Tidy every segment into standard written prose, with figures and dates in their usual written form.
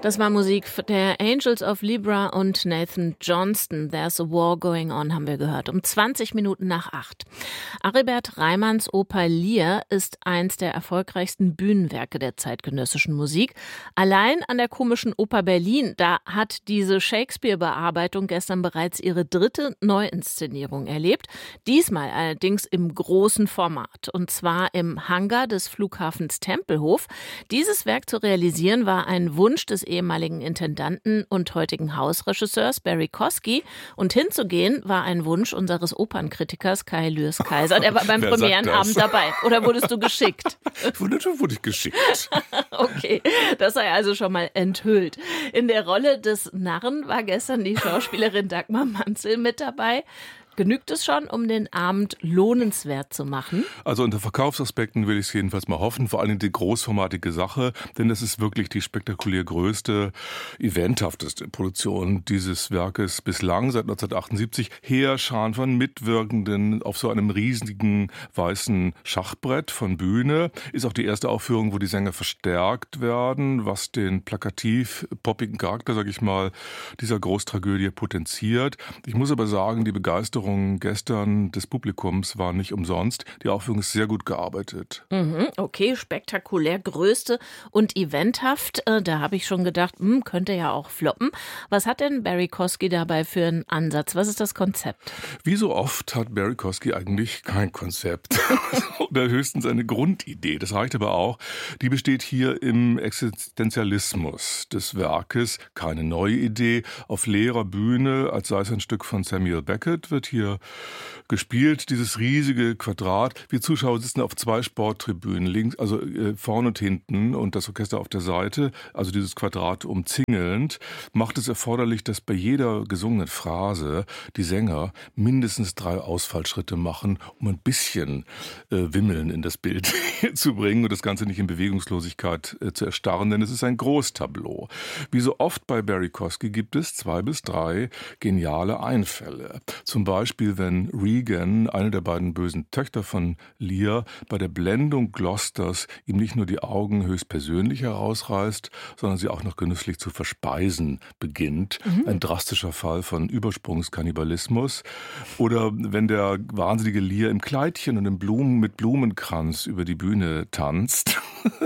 Das war Musik der Angels of Libra und Nathan Johnston. There's a War Going On haben wir gehört. Um 20 Minuten nach 8. Aribert Reimanns Oper Lear ist eins der erfolgreichsten Bühnenwerke der zeitgenössischen Musik. Allein an der Komischen Oper Berlin, da hat diese Shakespeare-Bearbeitung gestern bereits ihre 3. Neuinszenierung erlebt. Diesmal allerdings im großen Format. Und zwar im Hangar des Flughafens Tempelhof. Dieses Werk zu realisieren war ein Wunsch des ehemaligen Intendanten und heutigen Hausregisseurs Barry Kosky. Und hinzugehen war ein Wunsch unseres Opernkritikers Kai Lürs-Kaiser. Der war beim Premierenabend dabei. Oder wurdest du geschickt? Natürlich wurde ich geschickt. Okay, das sei also schon mal enthüllt. In der Rolle des Narren war gestern die Schauspielerin Dagmar Manzel mit dabei. Genügt es schon, um den Abend lohnenswert zu machen? Also unter Verkaufsaspekten will ich es jedenfalls mal hoffen. Vor allem die großformatige Sache, denn das ist wirklich die spektakulär größte, eventhafteste Produktion dieses Werkes bislang seit 1978. Heerscharen von Mitwirkenden auf so einem riesigen weißen Schachbrett von Bühne. Ist auch die erste Aufführung, wo die Sänger verstärkt werden, was den plakativ poppigen Charakter, sag ich mal, dieser Großtragödie potenziert. Ich muss aber sagen, die Begeisterung gestern des Publikums war nicht umsonst. Die Aufführung ist sehr gut gearbeitet. Okay, spektakulär, größte und eventhaft. Da habe ich schon gedacht, könnte ja auch floppen. Was hat denn Barry Kosky dabei für einen Ansatz? Was ist das Konzept? Wie so oft hat Barry Kosky eigentlich kein Konzept. Oder höchstens eine Grundidee. Das reicht aber auch. Die besteht hier im Existenzialismus des Werkes. Keine neue Idee. Auf leerer Bühne, als sei es ein Stück von Samuel Beckett, wird hier gespielt, dieses riesige Quadrat. Wir Zuschauer sitzen auf 2 Sporttribünen, links, also vorne und hinten und das Orchester auf der Seite, also dieses Quadrat umzingelnd, macht es erforderlich, dass bei jeder gesungenen Phrase die Sänger mindestens 3 Ausfallschritte machen, um ein bisschen Wimmeln in das Bild zu bringen und das Ganze nicht in Bewegungslosigkeit zu erstarren, denn es ist ein Großtableau. Wie so oft bei Barry Kosky gibt es 2 bis 3 geniale Einfälle. Zum Beispiel, wenn Regan, eine der beiden bösen Töchter von Lear, bei der Blendung Gloucesters ihm nicht nur die Augen höchstpersönlich herausreißt, sondern sie auch noch genüsslich zu verspeisen beginnt. Ein drastischer Fall von Übersprungskannibalismus. Oder wenn der wahnsinnige Lear im Kleidchen und mit Blumenkranz über die Bühne tanzt.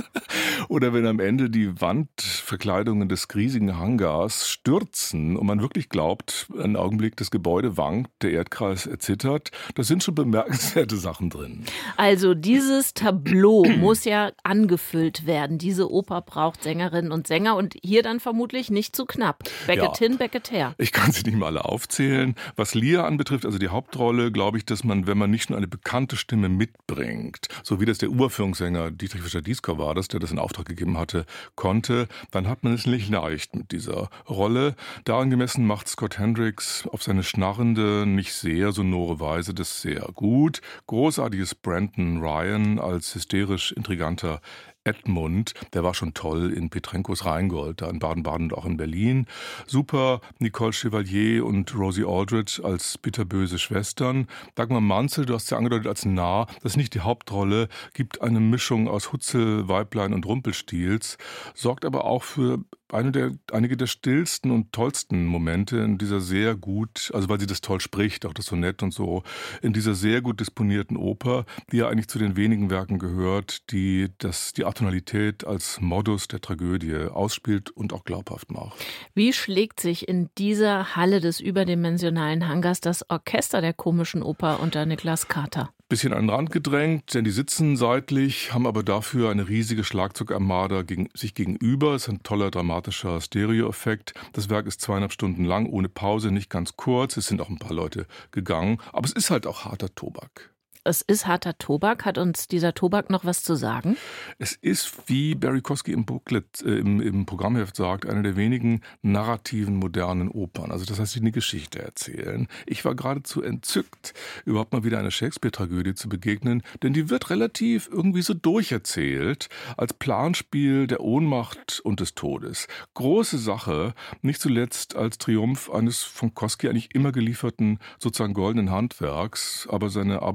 Oder wenn am Ende die Wandverkleidungen des riesigen Hangars stürzen und man wirklich glaubt, einen Augenblick, das Gebäude wankt, der Erdkreis erzittert. Da sind schon bemerkenswerte Sachen drin. Also dieses Tableau muss ja angefüllt werden. Diese Oper braucht Sängerinnen und Sänger und hier dann vermutlich nicht zu knapp. Beckett hin, Beckett her. Ich kann sie nicht mal alle aufzählen. Was Lear anbetrifft, also die Hauptrolle, glaube ich, dass man, wenn man nicht nur eine bekannte Stimme mitbringt, so wie das der Uraufführungssänger Dietrich Fischer-Dieskau war, der das in Auftrag gegeben hatte, konnte, dann hat man es nicht leicht mit dieser Rolle. Daran gemessen macht Scott Hendricks auf seine schnarrende, nicht sehr sonore Weise das sehr gut. Großartiges Brandon Ryan als hysterisch intriganter Edmund, der war schon toll in Petrenkos Rheingold, da in Baden-Baden und auch in Berlin. Super Nicole Chevalier und Rosie Aldridge als bitterböse Schwestern. Dagmar Manzel, du hast ja angedeutet als Narr, das ist nicht die Hauptrolle, gibt eine Mischung aus Hutzel, Weiblein und Rumpelstilz, sorgt aber auch für einige der stillsten und tollsten Momente in dieser sehr gut, also weil sie das toll spricht, auch das Sonett und so, in dieser sehr gut disponierten Oper, die ja eigentlich zu den wenigen Werken gehört, die die Atonalität als Modus der Tragödie ausspielt und auch glaubhaft macht. Wie schlägt sich in dieser Halle des überdimensionalen Hangars das Orchester der Komischen Oper unter Niklas Carter? Bisschen an den Rand gedrängt, denn die sitzen seitlich, haben aber dafür eine riesige Schlagzeugarmada sich gegenüber. Es ist ein toller, dramatischer Stereoeffekt. Das Werk ist 2,5 Stunden lang, ohne Pause, nicht ganz kurz. Es sind auch ein paar Leute gegangen, aber es ist halt auch harter Tobak. Es ist harter Tobak. Hat uns dieser Tobak noch was zu sagen? Es ist, wie Barry Kosky im Booklet, im Programmheft sagt, eine der wenigen narrativen modernen Opern. Also das heißt, die eine Geschichte erzählen. Ich war geradezu entzückt, überhaupt mal wieder einer Shakespeare-Tragödie zu begegnen, denn die wird relativ irgendwie so durcherzählt, als Planspiel der Ohnmacht und des Todes. Große Sache, nicht zuletzt als Triumph eines von Kosky eigentlich immer gelieferten, sozusagen goldenen Handwerks, aber seine Arbeiten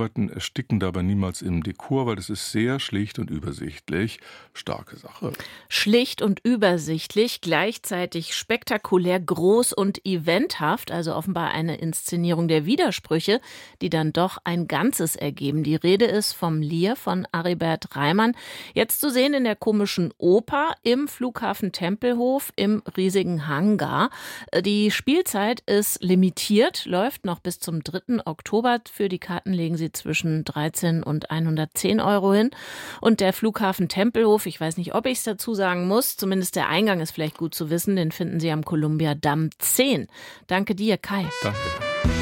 ersticken dabei niemals im Dekor, weil das ist sehr schlicht und übersichtlich. Starke Sache. Schlicht und übersichtlich, gleichzeitig spektakulär, groß und eventhaft, also offenbar eine Inszenierung der Widersprüche, die dann doch ein Ganzes ergeben. Die Rede ist vom Lear von Aribert Reimann, jetzt zu sehen in der Komischen Oper im Flughafen Tempelhof im riesigen Hangar. Die Spielzeit ist limitiert, läuft noch bis zum 3. Oktober. Für die Karten legen Sie zwischen 13 und 110 € hin. Und der Flughafen Tempelhof, ich weiß nicht, ob ich es dazu sagen muss, zumindest der Eingang ist vielleicht gut zu wissen, den finden Sie am Columbia Damm 10. Danke dir, Kai. Danke.